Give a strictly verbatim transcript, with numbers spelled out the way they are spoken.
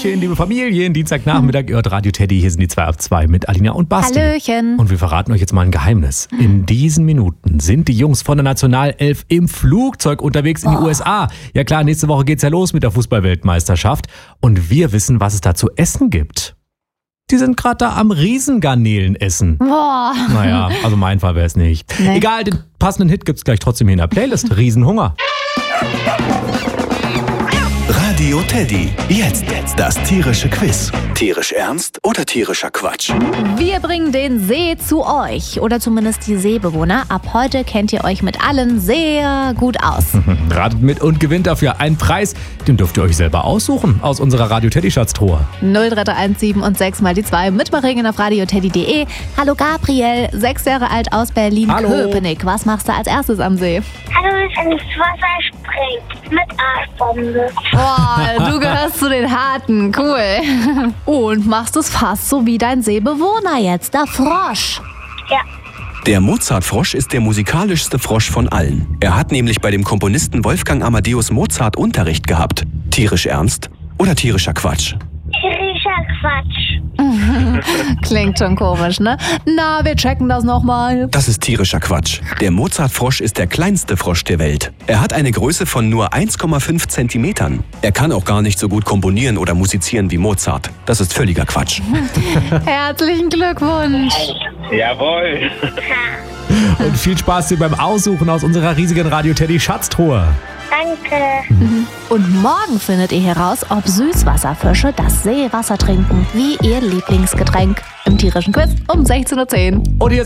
Hallöchen, liebe Familien. Dienstagnachmittag hört Radio Teddy. Hier sind die zwei auf zwei mit Alina und Basti. Hallöchen. Und wir verraten euch jetzt mal ein Geheimnis. In diesen Minuten sind die Jungs von der Nationalelf im Flugzeug unterwegs in die Oh. U S A. Ja klar, nächste Woche geht's ja los mit der Fußballweltmeisterschaft. Und wir wissen, was es da zu essen gibt. Die sind gerade da am Riesengarnelen essen. Boah. Naja, also mein Fall wäre es nicht. Nee. Egal, den passenden Hit gibt's gleich trotzdem hier in der Playlist. Riesenhunger. Radio Teddy. Jetzt, jetzt das tierische Quiz. Tierisch ernst oder tierischer Quatsch? Wir bringen den See zu euch. Oder zumindest die Seebewohner. Ab heute kennt ihr euch mit allen sehr gut aus. Ratet mit und gewinnt dafür einen Preis. Den dürft ihr euch selber aussuchen aus unserer Radio Teddy Schatztruhe. null drei drei eins sieben und sechs mal die zwei. Mitmachen auf radioteddy punkt de. Hallo Gabriel, sechs Jahre alt aus Berlin-Köpenick. Was machst du als erstes am See? Hallo, ich ins Wasser springt mit Arschbombe. Boah, du gehörst zu den Harten. Cool. Und machst es fast so wie dein Seebewohner jetzt, der Frosch. Ja, Der Mozartfrosch ist der musikalischste Frosch von allen. Er hat nämlich bei dem Komponisten Wolfgang Amadeus Mozart Unterricht gehabt. Tierisch ernst oder tierischer Quatsch? tierischer Quatsch. Klingt schon komisch, ne? Na, wir checken das nochmal. Das ist tierischer Quatsch. Der Mozartfrosch ist der kleinste Frosch der Welt. Er hat eine Größe von nur eins Komma fünf Zentimetern. Er kann auch gar nicht so gut komponieren oder musizieren wie Mozart. Das ist völliger Quatsch. Herzlichen Glückwunsch. Jawohl. Und viel Spaß hier beim Aussuchen aus unserer riesigen Radio Teddy Schatztruhe. Danke. Und morgen findet ihr heraus, ob Süßwasserfische das Seewasser trinken, wie ihr Lieblingsgetränk. Im tierischen Quiz um sechzehn Uhr zehn. Und jetzt